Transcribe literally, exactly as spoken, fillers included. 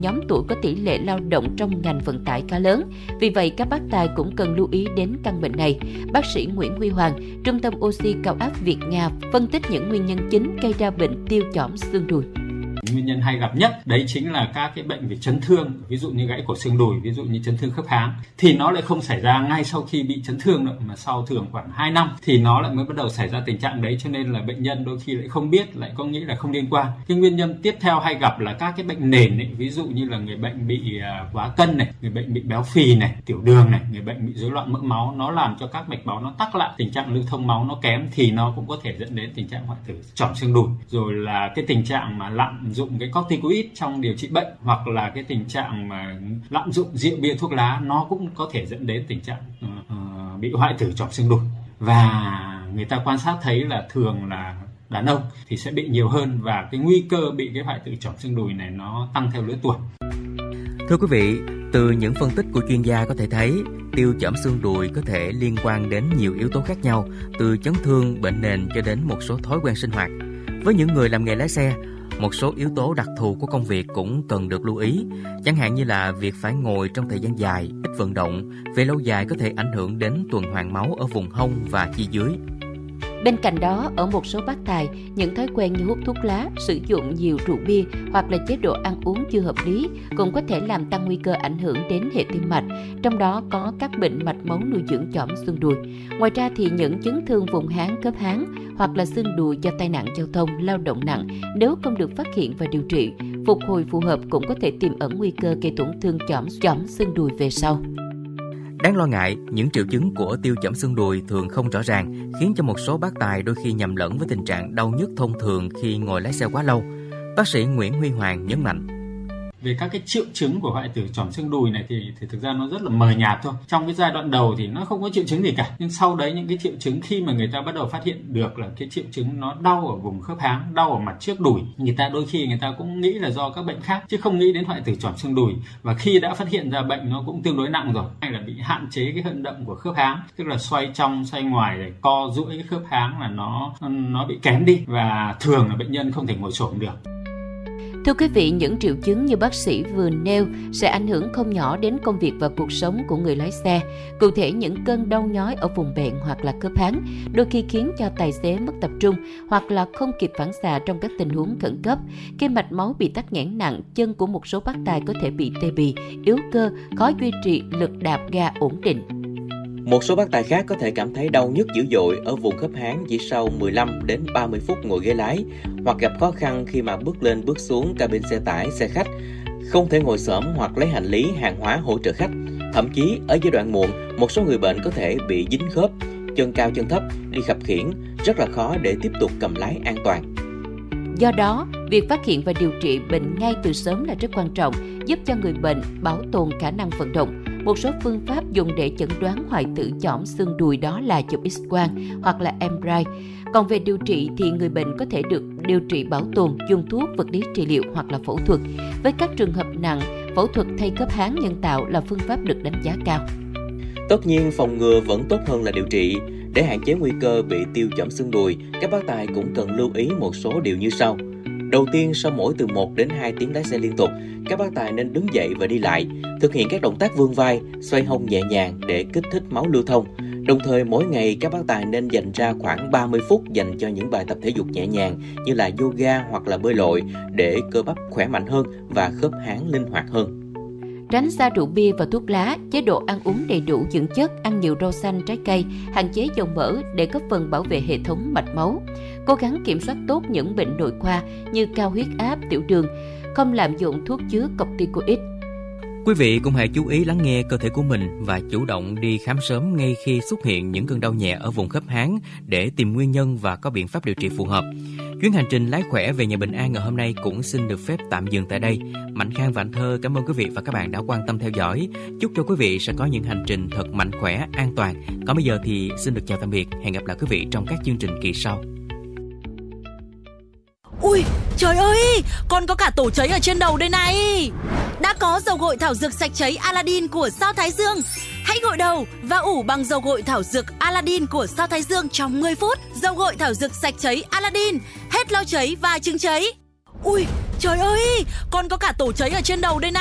nhóm tuổi có tỷ lệ lao động trong ngành vận tải khá lớn. Vì vậy, các bác tài cũng cần lưu ý đến căn bệnh này. Bác sĩ Nguyễn Huy Hoàng, Trung tâm Oxy Cao áp Việt Nga phân tích những nguyên nhân chính gây ra bệnh tiêu chỏm xương đùi. Nguyên nhân hay gặp nhất đấy chính là các cái bệnh về chấn thương, ví dụ như gãy cổ xương đùi, ví dụ như chấn thương khớp háng, thì nó lại không xảy ra ngay sau khi bị chấn thương nữa, mà sau thường khoảng hai năm thì nó lại mới bắt đầu xảy ra tình trạng đấy, cho nên là bệnh nhân đôi khi lại không biết, lại có nghĩ là không liên quan. Cái nguyên nhân tiếp theo hay gặp là các cái bệnh nền ấy, ví dụ như là người bệnh bị quá cân này, người bệnh bị béo phì này, tiểu đường này, người bệnh bị rối loạn mỡ máu, nó làm cho các mạch máu nó tắc lại, tình trạng lưu thông máu nó kém thì nó cũng có thể dẫn đến tình trạng hoại tử chỏm xương đùi. Rồi là cái tình trạng mà lạm dụng cái corticoid trong điều trị bệnh, hoặc là cái tình trạng mà lạm dụng rượu bia thuốc lá, nó cũng có thể dẫn đến tình trạng uh, uh, bị hoại tử chỏm xương đùi. Và người ta quan sát thấy là thường là đàn ông thì sẽ bị nhiều hơn, và cái nguy cơ bị cái hoại tử chỏm xương đùi này nó tăng theo lứa tuổi. Thưa quý vị, từ những phân tích của chuyên gia có thể thấy, tiêu chỏm xương đùi có thể liên quan đến nhiều yếu tố khác nhau, từ chấn thương, bệnh nền cho đến một số thói quen sinh hoạt. Với những người làm nghề lái xe, một số yếu tố đặc thù của công việc cũng cần được lưu ý, chẳng hạn như là việc phải ngồi trong thời gian dài, ít vận động, về lâu dài có thể ảnh hưởng đến tuần hoàn máu ở vùng hông và chi dưới. Bên cạnh đó, ở một số bác tài, những thói quen như hút thuốc lá, sử dụng nhiều rượu bia hoặc là chế độ ăn uống chưa hợp lý cũng có thể làm tăng nguy cơ ảnh hưởng đến hệ tim mạch, trong đó có các bệnh mạch máu nuôi dưỡng chỏm xương đùi. Ngoài ra thì những chấn thương vùng háng, khớp háng hoặc là xương đùi do tai nạn giao thông, lao động nặng nếu không được phát hiện và điều trị, phục hồi phù hợp cũng có thể tiềm ẩn nguy cơ gây tổn thương chỏm chỏm xương đùi về sau. Đáng lo ngại, những triệu chứng của tiêu chỏm xương đùi thường không rõ ràng, khiến cho một số bác tài đôi khi nhầm lẫn với tình trạng đau nhức thông thường khi ngồi lái xe quá lâu. Bác sĩ Nguyễn Huy Hoàng nhấn mạnh. Về các cái triệu chứng của hoại tử chỏm xương đùi này thì, thì thực ra nó rất là mờ nhạt thôi. Trong cái giai đoạn đầu thì nó không có triệu chứng gì cả. Nhưng sau đấy những cái triệu chứng khi mà người ta bắt đầu phát hiện được là cái triệu chứng nó đau ở vùng khớp háng, đau ở mặt trước đùi, người ta đôi khi người ta cũng nghĩ là do các bệnh khác chứ không nghĩ đến hoại tử chỏm xương đùi. Và khi đã phát hiện ra bệnh nó cũng tương đối nặng rồi, hay là bị hạn chế cái vận động của khớp háng, tức là xoay trong xoay ngoài để co duỗi cái khớp háng là nó nó bị kém đi, và thường là bệnh nhân không thể ngồi xổm được. Thưa quý vị, những triệu chứng như bác sĩ vừa nêu sẽ ảnh hưởng không nhỏ đến công việc và cuộc sống của người lái xe. Cụ thể, những cơn đau nhói ở vùng bẹn hoặc là khớp háng đôi khi khiến cho tài xế mất tập trung hoặc là không kịp phản xạ trong các tình huống khẩn cấp. Khi mạch máu bị tắc nghẽn nặng, chân của một số bác tài có thể bị tê bì, yếu cơ, khó duy trì lực đạp ga ổn định. Một số bác tài khác có thể cảm thấy đau nhức dữ dội ở vùng khớp háng chỉ sau mười lăm đến ba mươi phút ngồi ghế lái, hoặc gặp khó khăn khi mà bước lên bước xuống cabin xe tải, xe khách, không thể ngồi xổm hoặc lấy hành lý, hàng hóa hỗ trợ khách. Thậm chí ở giai đoạn muộn, một số người bệnh có thể bị dính khớp, chân cao chân thấp, đi khập khiễng, rất là khó để tiếp tục cầm lái an toàn. Do đó, việc phát hiện và điều trị bệnh ngay từ sớm là rất quan trọng, giúp cho người bệnh bảo tồn khả năng vận động. Một số phương pháp dùng để chẩn đoán hoại tử chỏm xương đùi đó là chụp X-quang hoặc là em rờ i. Còn về điều trị thì người bệnh có thể được điều trị bảo tồn, dùng thuốc, vật lý trị liệu hoặc là phẫu thuật. Với các trường hợp nặng, phẫu thuật thay khớp háng nhân tạo là phương pháp được đánh giá cao. Tất nhiên, phòng ngừa vẫn tốt hơn là điều trị. Để hạn chế nguy cơ bị tiêu chỏm xương đùi, các bác tài cũng cần lưu ý một số điều như sau. Đầu tiên, sau mỗi từ một đến hai tiếng lái xe liên tục, các bác tài nên đứng dậy và đi lại, thực hiện các động tác vươn vai, xoay hông nhẹ nhàng để kích thích máu lưu thông. Đồng thời, mỗi ngày các bác tài nên dành ra khoảng ba mươi phút dành cho những bài tập thể dục nhẹ nhàng như là yoga hoặc là bơi lội để cơ bắp khỏe mạnh hơn và khớp háng linh hoạt hơn. Tránh xa rượu bia và thuốc lá, chế độ ăn uống đầy đủ dưỡng chất, ăn nhiều rau xanh, trái cây, hạn chế dầu mỡ để góp phần bảo vệ hệ thống mạch máu. Cố gắng kiểm soát tốt những bệnh nội khoa như cao huyết áp, tiểu đường, không lạm dụng thuốc chứa corticoid. Quý vị cũng hãy chú ý lắng nghe cơ thể của mình và chủ động đi khám sớm ngay khi xuất hiện những cơn đau nhẹ ở vùng khớp háng để tìm nguyên nhân và có biện pháp điều trị phù hợp. Chuyến hành trình lái khỏe về nhà bình an ngày hôm nay cũng xin được phép tạm dừng tại đây. Mạnh Khang và Anh Thơ cảm ơn quý vị và các bạn đã quan tâm theo dõi. Chúc cho quý vị sẽ có những hành trình thật mạnh khỏe, an toàn. Còn bây giờ thì xin được chào tạm biệt. Hẹn gặp lại quý vị trong các chương trình kỳ sau. Ui, trời ơi, còn có cả tổ cháy ở trên đầu đây này. Đã có dầu gội thảo dược sạch cháy Aladdin của Sao Thái Dương. Hãy gội đầu và ủ bằng dầu gội thảo dược Aladdin của Sao Thái Dương trong mười phút. Dầu gội thảo dược sạch cháy Aladdin, hết lau cháy và chứng cháy. Ui, Trời ơi, con có cả tổ cháy ở trên đầu đây này.